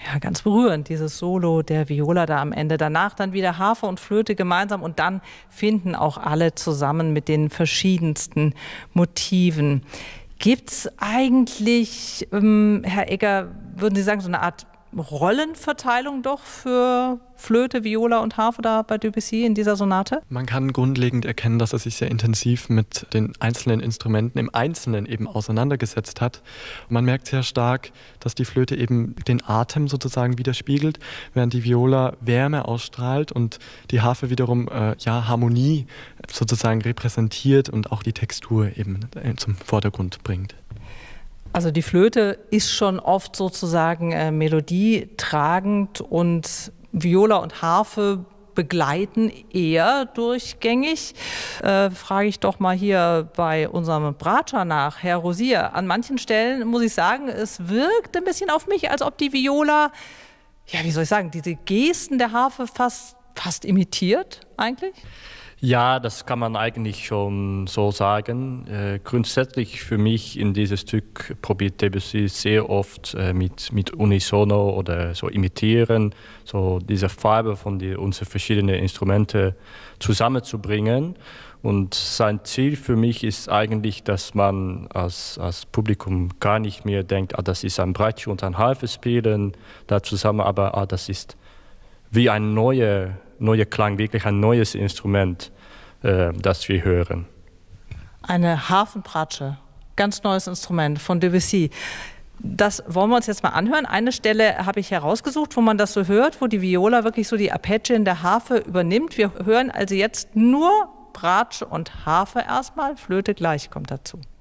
Ja, ganz berührend, dieses Solo der Viola da am Ende. Danach dann wieder Harfe und Flöte gemeinsam und dann finden auch alle zusammen mit den verschiedensten Motiven. Gibt es eigentlich, Herr Egger, würden Sie sagen, so eine Art Rollenverteilung doch für Flöte, Viola und Harfe da bei Debussy in dieser Sonate? Man kann grundlegend erkennen, dass er sich sehr intensiv mit den einzelnen Instrumenten im Einzelnen eben auseinandergesetzt hat. Und man merkt sehr stark, dass die Flöte eben den Atem sozusagen widerspiegelt, während die Viola Wärme ausstrahlt und die Harfe wiederum Harmonie sozusagen repräsentiert und auch die Textur eben zum Vordergrund bringt. Also die Flöte ist schon oft sozusagen melodietragend und Viola und Harfe begleiten eher durchgängig. Frage ich doch mal hier bei unserem Bratscher nach, Herr Rosier. An manchen Stellen muss ich sagen, es wirkt ein bisschen auf mich, als ob die Viola, ja, wie soll ich sagen, diese Gesten der Harfe fast imitiert eigentlich. Ja, das kann man eigentlich schon so sagen. Grundsätzlich für mich in dieses Stück probiert Debussy sehr oft mit Unisono oder so imitieren, so diese Farbe von unseren verschiedenen Instrumente zusammenzubringen. Und sein Ziel für mich ist eigentlich, dass man als Publikum gar nicht mehr denkt, das ist ein Bratsche und ein Harfe spielen da zusammen, aber das ist wie ein neuer Klang, wirklich ein neues Instrument, das wir hören. Eine Harfenbratsche, ganz neues Instrument von Debussy. Das wollen wir uns jetzt mal anhören. Eine Stelle habe ich herausgesucht, wo man das so hört, wo die Viola wirklich so die Arpeggien der Harfe übernimmt. Wir hören also jetzt nur Bratsche und Harfe erstmal, Flöte gleich kommt dazu.